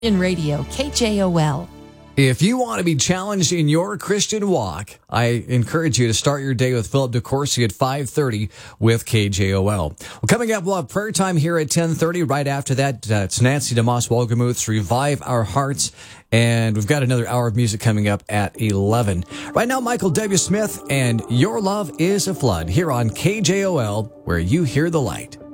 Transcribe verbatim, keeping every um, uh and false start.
In radio, K J O L. If you want to be challenged in your Christian walk, I encourage you to start your day with Philip DeCourcy at five thirty with K J O L. Well, coming up, we'll have prayer time here at ten thirty. Right after that, uh, it's Nancy DeMoss Wolgemuth's Revive Our Hearts. And we've got another hour of music coming up at eleven. Right now, Michael W. Smith and Your Love is a Flood here on K J O L, where you hear the light.